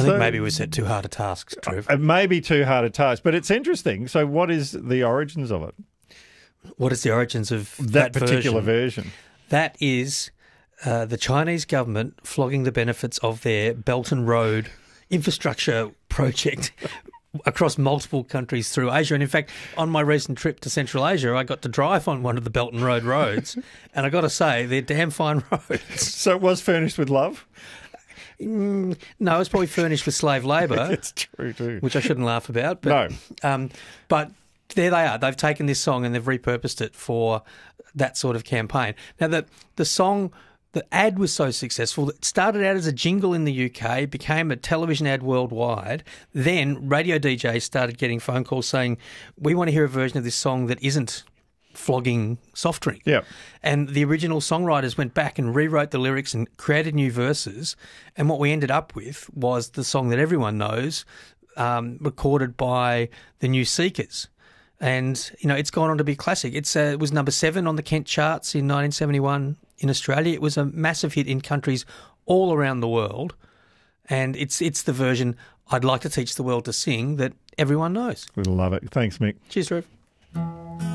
I think maybe we set too hard a task, Trev. It may be too hard a task, but it's interesting. So what is the origins of it? What is the origins of That particular version? That is the Chinese government flogging the benefits of their Belt and Road infrastructure project across multiple countries through Asia. And in fact, on my recent trip to Central Asia, I got to drive on one of the Belt and Road roads, and I got to say, they're damn fine roads. So it was furnished with love? No, it's probably furnished with slave labour. It's true too. Which I shouldn't laugh about. But, No. But there they are. They've taken this song and they've repurposed it for that sort of campaign. Now, the song... The ad was so successful that it started out as a jingle in the UK, became a television ad worldwide. Then radio DJs started getting phone calls saying, we want to hear a version of this song that isn't flogging soft drink. Yeah. And the original songwriters went back and rewrote the lyrics and created new verses. And what we ended up with was the song that everyone knows, recorded by the New Seekers. And, you know, it's gone on to be a classic. It was number 7 on the Kent charts in 1971 in Australia. It was a massive hit in countries all around the world. And it's the version I'd like to teach the world to sing that everyone knows. We love it. Thanks, Mick. Cheers, Trev.